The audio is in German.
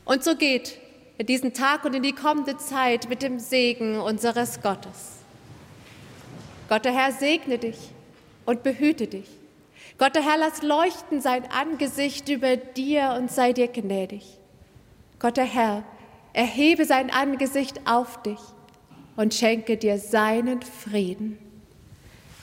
Und so geht in diesen Tag und in die kommende Zeit mit dem Segen unseres Gottes. Gott der Herr segne dich und behüte dich. Gott der Herr, lass leuchten sein Angesicht über dir und sei dir gnädig. Gott der Herr, erhebe sein Angesicht auf dich und schenke dir seinen Frieden.